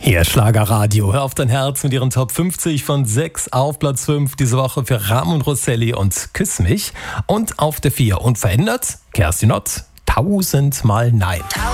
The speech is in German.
Hier Schlagerradio. Hör auf dein Herz mit ihren Top 50 von 6 auf Platz 5 diese Woche für Ramon Rosselli und Küss mich. Und auf der 4 unverändert Kerstin Ott, 1000 Mal Nein.